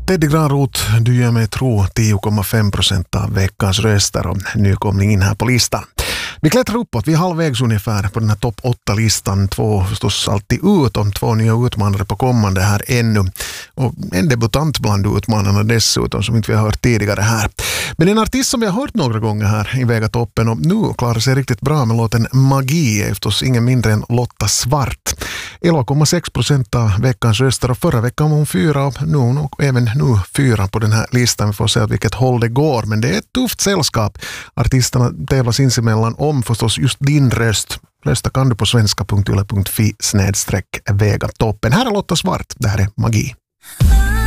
Teddy Granroth, du gör mig tro 10,5% av veckans röster och nykomling in här på listan. Vi klättrar uppåt, vi är halvvägs ungefär på den här topp 8-listan. 2 förstås alltid ut om 2 nya utmanare på kommande här ännu. Och en debutant bland utmanarna dessutom som inte vi har hört tidigare här. Men en artist som vi har hört några gånger här i Vegatoppen och nu klarar sig riktigt bra med låten Magi är förstås ingen mindre än Lotta Svart. 11,6% av veckans röster och förra veckan var hon 4 och nu och även nu 4 på den här listan. Vi får se vilket håll det går, men det är ett tufft sällskap. Artisterna tävlar sinsemellan om förstås just din röst. Rösta kan du på svenska.yle.fi/Vegatoppen. Här är Lotta Svart, det här är Magi.